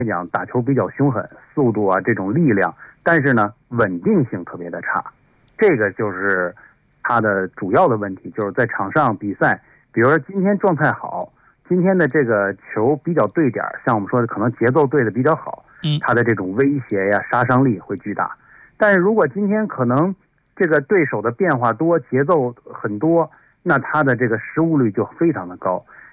讲打球比较凶狠，速度啊这种力量，但是呢稳定性特别的差，这个就是他的主要的问题，就是在场上比赛，比如说今天状态好，今天的这个球比较对点，像我们说的可能节奏对的比较好，他的这种威胁呀、杀伤力会巨大。但是如果今天可能这个对手的变化多，节奏很多，那他的这个失误率就非常的高。